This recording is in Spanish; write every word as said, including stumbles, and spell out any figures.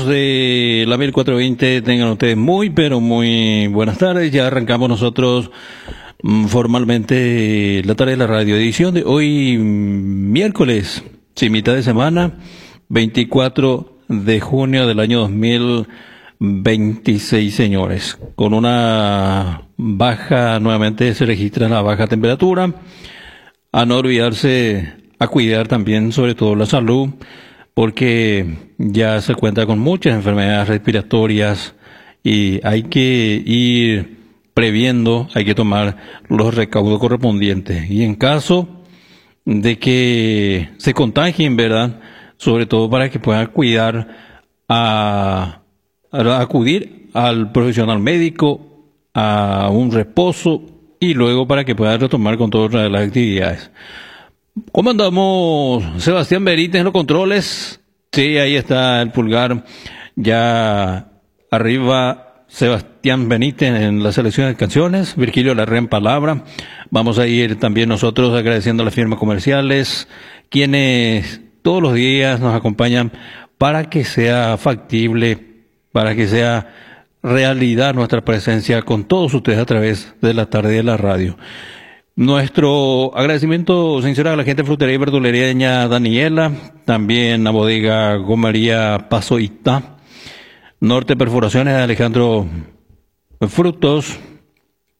De la mil cuatrocientos veinte, tengan ustedes muy, pero muy buenas tardes. Ya arrancamos nosotros mm, formalmente la tarde de la radioedición de hoy, mm, miércoles, sí, mitad de semana, veinticuatro de junio del año dos mil veintiséis, señores. Con una baja, nuevamente se registra la baja temperatura. A no olvidarse a cuidar también, sobre todo la salud, porque ya se cuenta con muchas enfermedades respiratorias y hay que ir previendo, hay que tomar los recaudos correspondientes. Y en caso de que se contagien, ¿verdad? Sobre todo para que puedan cuidar, a, a acudir al profesional médico, a un reposo y luego para que puedan retomar con todas las actividades. ¿Cómo andamos, Sebastián Benítez, en los controles? Sí, ahí está el pulgar. Ya arriba, Sebastián Benítez en la selección de canciones. Virgilio Larrea en palabra. Vamos a ir también nosotros agradeciendo a las firmas comerciales, quienes todos los días nos acompañan para que sea factible, para que sea realidad nuestra presencia con todos ustedes a través de la tarde de la radio. Nuestro agradecimiento sincero a la gente de frutería y verdulería Doña Daniela, también a bodega Gomería Paso Itá, Norte Perforaciones de Alejandro Frutos,